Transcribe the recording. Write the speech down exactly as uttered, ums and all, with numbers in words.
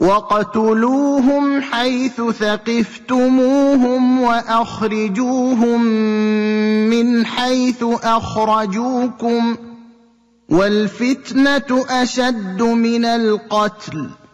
وَاقْتُلُوهُمْ حَيْثُ ثَقِفْتُمُوهُمْ وَأَخْرِجُوهُم مِّنْ حَيْثُ أَخْرَجُوكُمْ ۚ وَالْفِتْنَةُ أَشَدُّ مِنَ الْقَتْلِ ۚ